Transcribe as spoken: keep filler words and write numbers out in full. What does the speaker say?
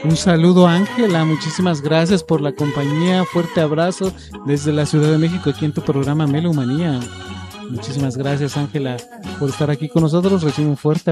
Un saludo, Ángela, muchísimas gracias por la compañía, fuerte abrazo desde la Ciudad de México aquí en tu programa Melomanía. Muchísimas gracias, Ángela, por estar aquí con nosotros, recibe un fuerte